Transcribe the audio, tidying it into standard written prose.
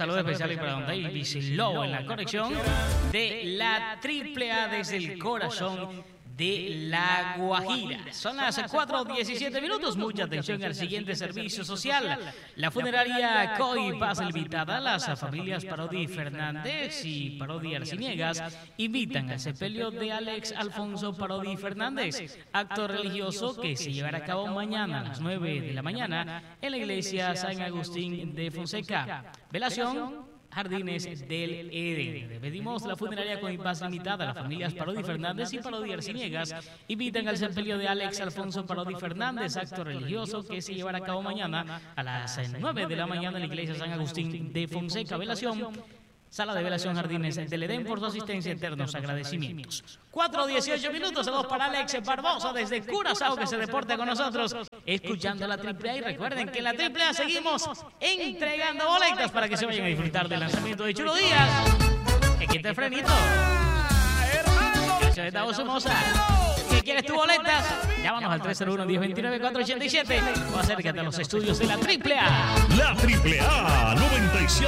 saludo especial para don Davis Lowe en la conexión de la AAA desde el corazón de La Guajira. Son las 4:17 minutos. Mucha atención al siguiente servicio social. La funeraria COI Paz invitada a las familias Parodi Fernández y Parodi Arciniegas invitan al sepelio de Alex Alfonso Parodi Fernández, acto religioso que se llevará a cabo mañana a las 9 de la mañana en la iglesia San Agustín de Fonseca. Velación Jardines del Edén. Pedimos la funeraria con Paz limitada a las familias Parodi Fernández y Parodi Arciniegas. Invitan al sepelio de Alex Alfonso Parodi Fernández, acto religioso que se llevará a cabo mañana a las 9 de la mañana en la iglesia San Agustín de Fonseca. Velación, Sala de Velación Jardines del Edén, por su asistencia, eternos agradecimientos. 4:18 minutos, saludos para Alex Barbosa desde Curazao que se reporta con nosotros, escuchando la AAA. Y recuerden que en la AAA seguimos entregando boletas para que se vayan a disfrutar del lanzamiento de Chulo Díaz. Aquí está el frenito. Gracias de Tavo Somoza. ¿Qué quieres tu boletas? Llámanos al 301-1029-487 o acércate a los estudios de la AAA. La AAA 97.